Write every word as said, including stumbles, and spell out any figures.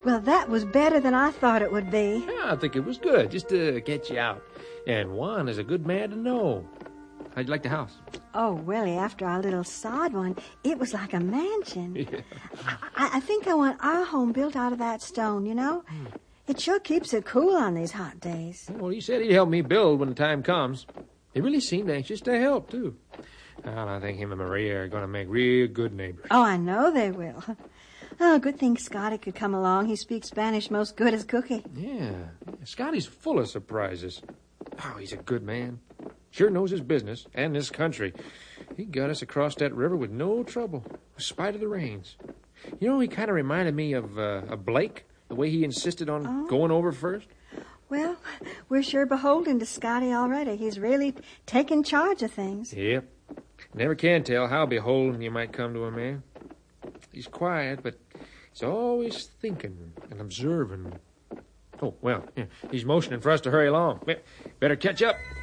Well, that was better than I thought it would be. Yeah, I think it was good, just to get you out. And Juan is a good man to know. How'd you like the house? Oh, Willie, after our little sod one, it was like a mansion. Yeah. I, I think I want our home built out of that stone, you know? Hmm. It sure keeps it cool on these hot days. Well, he said he'd help me build when the time comes. He really seemed anxious to help, too. Well, I think him and Maria are going to make real good neighbors. Oh, I know they will. Oh, good thing Scotty could come along. He speaks Spanish most good as Cookie. Yeah. Scotty's full of surprises. Oh, he's a good man. Sure knows his business and this country. He got us across that river with no trouble, in spite of the rains. You know, he kind of reminded me of, uh, of Blake, the way he insisted on oh. going over first. Well, we're sure beholden to Scotty already. He's really taken charge of things. Yep. Never can tell how beholden you might come to a man. He's quiet, but he's always thinking and observing. Oh, well, yeah, he's motioning for us to hurry along. Better catch up.